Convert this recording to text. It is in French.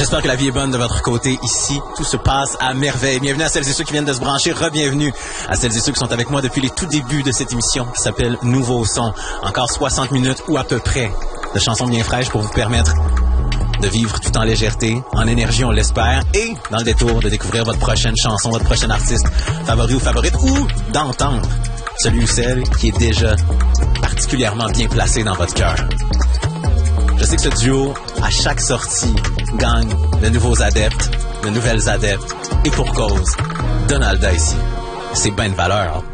J'espère que la vie est bonne de votre côté. Ici, tout se passe à merveille. Bienvenue à celles et ceux qui viennent de se brancher. Re-bienvenue à celles et ceux qui sont avec moi depuis les tout débuts de cette émission qui s'appelle Nouveau Son. Encore 60 minutes ou à peu près de chansons bien fraîches pour vous permettre de vivre tout en légèreté, en énergie, on l'espère, et dans le détour de découvrir votre prochaine chanson, votre prochain artiste favori ou favorite, ou d'entendre celui ou celle qui est déjà particulièrement bien placé dans votre cœur. Je sais que ce duo, à chaque sortie, gagne de nouveaux adeptes, de nouvelles adeptes, et pour cause, Donalda ici. C'est ben de valeur, hein?